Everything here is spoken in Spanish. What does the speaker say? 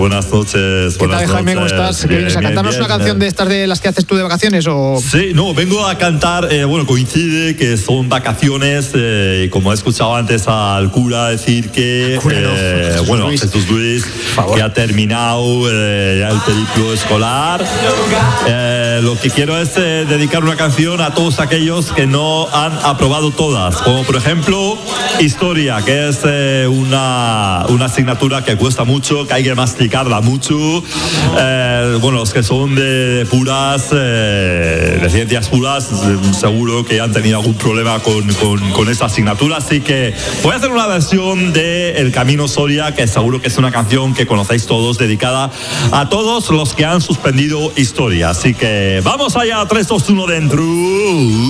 Buenas noches. ¿Qué tal, Jaime? ¿Cómo estás? ¿Qué vienes a cantarnos una canción de estas de las que haces tú de vacaciones? ¿O? Sí, no, vengo a cantar, coincide que son vacaciones, y como he escuchado antes al cura decir que, Jesús Luis, que ha terminado ya el periplo escolar. Lo que quiero es dedicar una canción a todos aquellos que no han aprobado todas, como por ejemplo Historia, que es una asignatura que cuesta mucho, que hay que masticarla mucho. Los que son de puras, de ciencias puras, seguro que han tenido algún problema con esta asignatura, así que voy a hacer una versión de El Camino Soria, que seguro que es una canción que conocéis todos, dedicada a todos los que han suspendido Historia, así que vamos allá, 3, 2, 1, dentro.